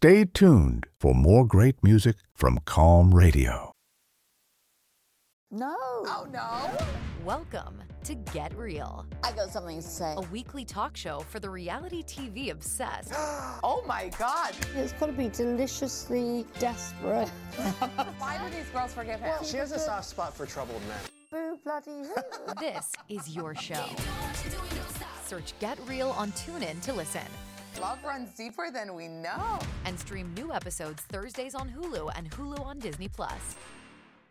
Stay tuned for more great music from Calm Radio. No. Oh, no. Welcome to Get Real, I got something to say. a weekly talk show for the reality TV obsessed. Oh, my God. It's got to be deliciously desperate. Why do these girls forgive him? She has a soft spot for troubled men. Boo bloody hell. This is your show. Search Get Real on TuneIn to listen. Love runs deeper than we know. And stream new episodes Thursdays on Hulu and Hulu on Disney+.